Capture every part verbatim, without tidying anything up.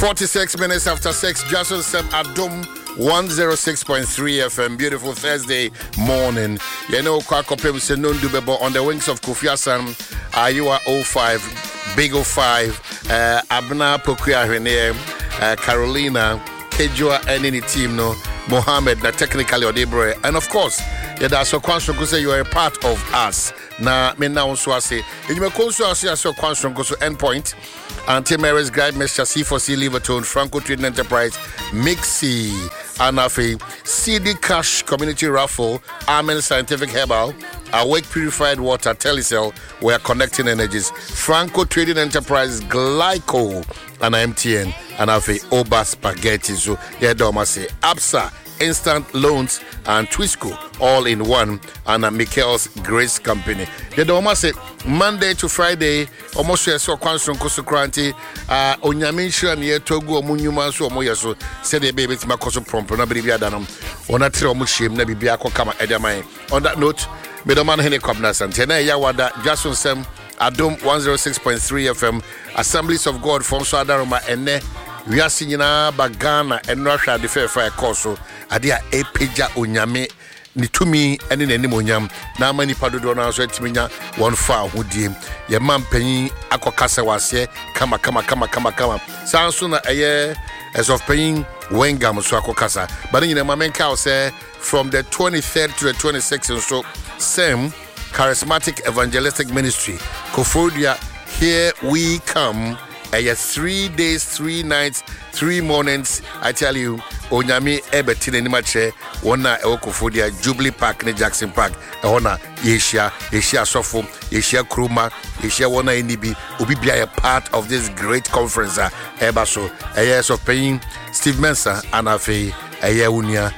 forty-six minutes after six, Jason Sem Adum one oh six point three F M. Beautiful Thursday morning. You know, Kwakopem Senundubebo on the wings of Kofi Asam. Ayua oh five, Big oh five, uh, Abna Pokuya Hene, uh, Carolina, Kejua, and any team, no, Mohammed, the technically Odebre, and of course, yeah, that's a question because you are a part of us. Na me now so say, and you may also say as a question goes to endpoint. Auntie Mary's Guide, Mister C four C Liverton, Franco Trading Enterprise, Mixi, Anafi, C D Cash Community Raffle, Amen Scientific Herbal, Awake Purified Water, Telecel, we are connecting energies, Franco Trading Enterprise, Glyco, and M T N, Anafi, Oba Spaghetti, so yeah, Doma say, Absa, Instant Loans, and Twisco, all in one, and uh, Michael's Grace Company. The Doma say, Monday to Friday, almost so Kwanson Kosukranti, uh, Onyamisha near Togo, Munyuma, so Moyaso, said the baby to Makoso Prompt, no baby Adanum, or not Mushim, Nabi Biako Kama Edamai. On that note, Middleman Henny Cobnas and Tena Yawada, Jason Sem, Adum one oh six point three F M, Assemblies of God from Swadaroma, and Ne, we are seeing Bagana and Russia, the fair fire course. Adia epeja onyame ni tumi ene nani monyam na mani padodo na so etiminya won fa hodie ye mampanyi akokasa wase kama kama kama kama kama sanso na eye as of paying wengam so akokasa but nyina mamenka say from the twenty-third to the twenty-sixth so same charismatic evangelistic ministry Kofodia, here we come. A three days, three nights, three mornings. I tell you, Onyami Ebetin Nimache, Wana Okofodia, Jubilee Park, ne Jackson Park, Ona Yeshia, Yeshia Sofo, Yeshia Kruma, Yeshia Wana Inibi, Ubi be a part of this great conference. Ebaso, a years of paying Steve Mensa, Anafe, a Yaunia,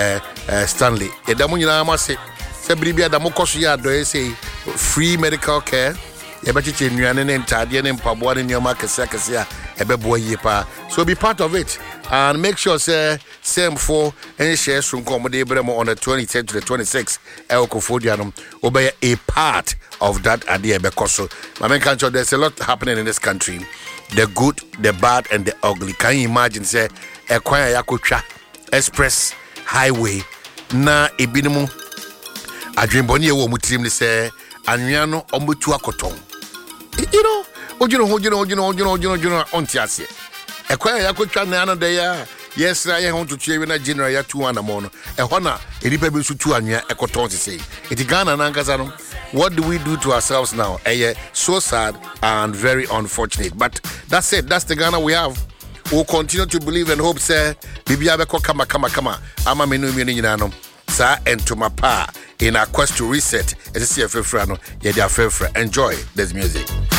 Stanley. Edamunina Mase, Sebribia Damokosia, do you say free medical care? Yabachi Nuan and Tadian and Pabuan in your market Sakasia, Ebeboy Yipa. So be part of it and make sure, say, same for any shares from Comedy Bremo on the twenty-third to the twenty-sixth, El Kofodianum, obey a part of that idea because my main country, there's a lot happening in this country. The good, the bad, and the ugly. Can you imagine, say, Equire Yakucha Express Highway na Ebinimu? A dream bonnie wo mutrim say, Anyano Omutua Cotton. You know, Ojino, Ojino, Ojino, Ojino, Ojino, Ojino, Ontiasia. A quiet Yakucha Nana de yes, I want to cheer in a general Yatu and a mono. A honor, a ripe to two and ya a cotton to say. It Ghana and Ankazano. What do we do to ourselves now? A so sad and very unfortunate. But that's it, that's the Ghana we have. We'll continue to believe and hope, sir. Bibiabeko kama kama kama. Ama menu mininano. Sa and to my pa in our quest to reset. As a C F F, enjoy this music.